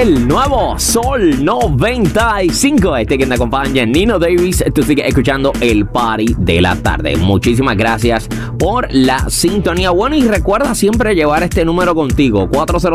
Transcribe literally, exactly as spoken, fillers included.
el nuevo Sol noventa y cinco. Este que te acompaña, Nino Davis. Tú sigues escuchando el Party de la Tarde. Muchísimas gracias por la sintonía. Bueno, y recuerda siempre llevar este número contigo, cuatro cero